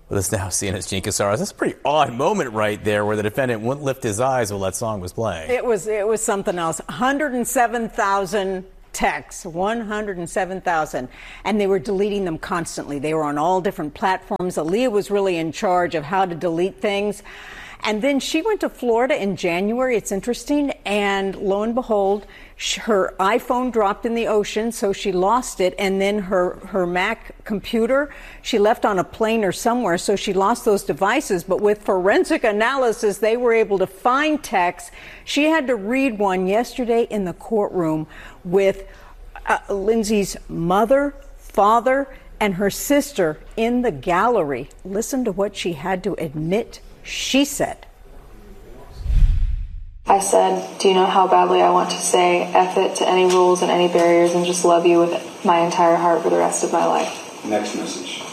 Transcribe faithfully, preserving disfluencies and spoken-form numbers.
With us now, C N N's Gene Casares. That's a pretty odd moment right there where the defendant wouldn't lift his eyes while that song was playing. It was it was something else. one hundred seven thousand texts, one hundred seven thousand, and they were deleting them constantly. They were on all different platforms. Aaliyah was really in charge of how to delete things. And then she went to Florida in January. It's interesting. And lo and behold, her iPhone dropped in the ocean, so she lost it. And then her, her Mac computer, she left on a plane or somewhere, so she lost those devices. But with forensic analysis, they were able to find texts. She had to read one yesterday in the courtroom with uh, Lindsay's mother, father, and her sister in the gallery. Listen to what she had to admit she said. I said, do you know how badly I want to say F it to any rules and any barriers and just love you with my entire heart for the rest of my life? Next message.